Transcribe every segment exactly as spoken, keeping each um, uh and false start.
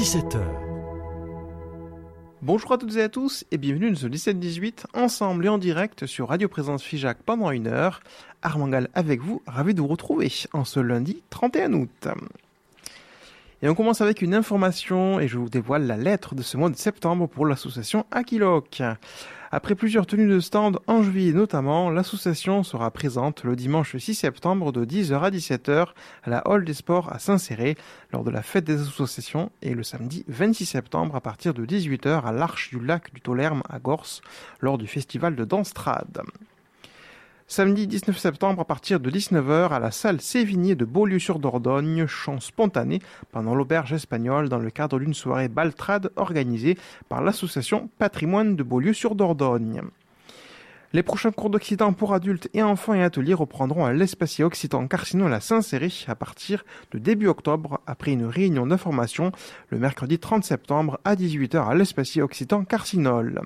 dix-sept heures. Bonjour à toutes et à tous et bienvenue dans ce dix-sept dix-huit, ensemble et en direct sur Radio Présence Figeac pendant une heure. Armand Gall avec vous, ravi de vous retrouver en ce lundi trente et un août. Et on commence avec une information et je vous dévoile la lettre de ce mois de septembre pour l'association Aquiloc. Après plusieurs tenues de stand en juillet notamment, l'association sera présente le dimanche six septembre de dix heures à dix-sept heures à la Hall des Sports à Saint-Céré lors de la fête des associations et le samedi vingt-six septembre à partir de dix-huit heures à l'Arche du Lac du Tolerme à Gorse lors du festival de Danstrade. Samedi dix-neuf septembre à partir de dix-neuf heures à la salle Sévigné de Beaulieu-sur-Dordogne, chant spontané pendant l'auberge espagnole dans le cadre d'une soirée baltrade organisée par l'association Patrimoine de Beaulieu-sur-Dordogne. Les prochains cours d'occitan pour adultes et enfants et ateliers reprendront à l'Espacier Occitan Carcinol à Saint-Céré à partir de début octobre après une réunion d'information le mercredi trente septembre à dix-huit heures à l'Espacier Occitan Carcinol.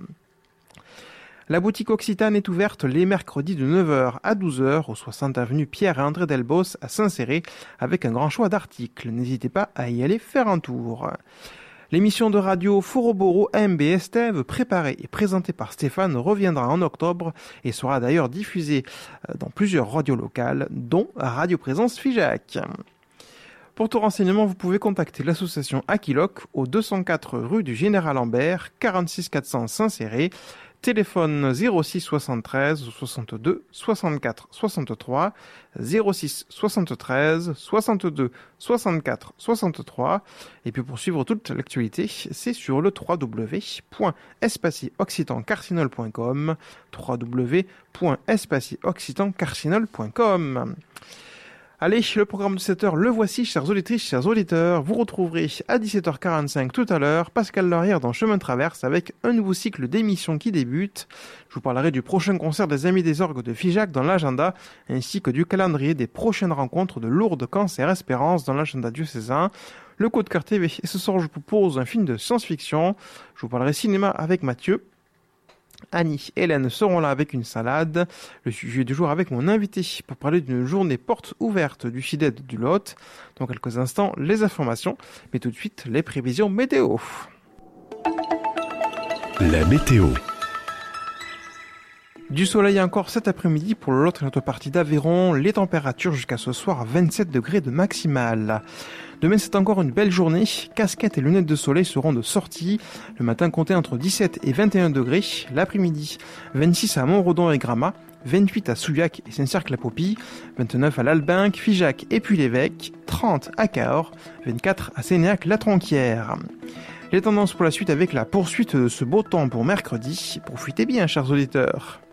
La boutique Occitane est ouverte les mercredis de neuf heures à douze heures au soixante avenue Pierre et André Delbos à Saint-Céré avec un grand choix d'articles. N'hésitez pas à y aller faire un tour. L'émission de radio Foroboro A M B Estève, préparée et présentée par Stéphane, reviendra en octobre et sera d'ailleurs diffusée dans plusieurs radios locales, dont Radio Présence Figeac. Pour tout renseignement, vous pouvez contacter l'association Aquiloc au deux cent quatre rue du Général Ambert, quarante-six quatre cents Saint-Céré, téléphone zéro six soixante-treize soixante-deux soixante-quatre soixante-trois, zéro six soixante-treize soixante-deux soixante-quatre soixante-trois. Et puis pour suivre toute l'actualité, c'est sur le w w w point espacier occitan carcinol point com, w w w point espacier occitan carcinol point com. Allez, le programme de cette heure, le voici, chères auditrices, chers auditeurs. Vous retrouverez à dix-sept heures quarante-cinq tout à l'heure Pascal Laurière dans Chemin de Traverse avec un nouveau cycle d'émissions qui débute. Je vous parlerai du prochain concert des Amis des Orgues de Figeac dans l'agenda, ainsi que du calendrier des prochaines rencontres de Lourdes, Cancer, Espérance dans l'agenda diocésain. Le coup de cœur T V. Et ce soir, je vous propose un film de science-fiction. Je vous parlerai cinéma avec Mathieu. Annie et Hélène seront là avec une salade. Le sujet du jour avec mon invité pour parler d'une journée porte ouverte du F I D E D du Lot. Dans quelques instants, les informations, mais tout de suite, les prévisions météo. La météo. Du soleil encore cet après-midi pour le Lot et notre partie d'Aveyron. Les températures jusqu'à ce soir vingt-sept degrés de maximale. Demain, c'est encore une belle journée. Casquettes et lunettes de soleil seront de sortie. Le matin, comptez entre dix-sept et vingt et un degrés. L'après-midi, vingt-six à Montredon et Gramat, vingt-huit à Souillac et Saint-Cirque-la-Popie, vingt-neuf à l'Albinque, Figeac et Puy-l'Évêque, trente à Cahors, vingt-quatre à Sénéac-la-Tronquière. Les tendances pour la suite avec la poursuite de ce beau temps pour mercredi. Profitez bien, chers auditeurs.